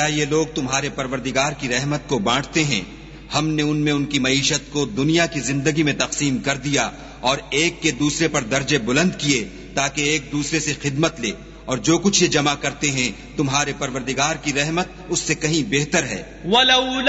ये लोग तुम्हारे परवरदिगार की रहमत को बांटते हैं? हमने उनमें उनकी मईशत को दुनिया की जिंदगी में तकसीम कर दिया और एक के दूसरे पर दर्जे बुलंद किए ताकि एक दूसरे से खिदमत ले, और जो कुछ ये जमा करते हैं तुम्हारे परवरदिगार की रहमत उससे कहीं बेहतर है।